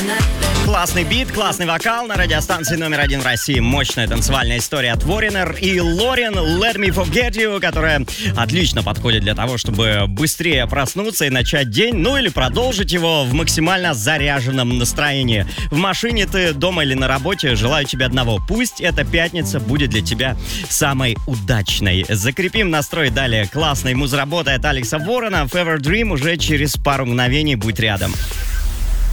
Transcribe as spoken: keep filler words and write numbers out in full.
Классный бит, классный вокал на радиостанции номер один в России. Мощная танцевальная история от Foreigner и Лорен «Let Me Forget You», которая отлично подходит для того, чтобы быстрее проснуться и начать день, ну или продолжить его в максимально заряженном настроении. В машине ты, дома или на работе, желаю тебе одного. Пусть эта пятница будет для тебя самой удачной. Закрепим настрой далее классной музработы от Алекса Ворона. Fever Dream уже через пару мгновений будет рядом.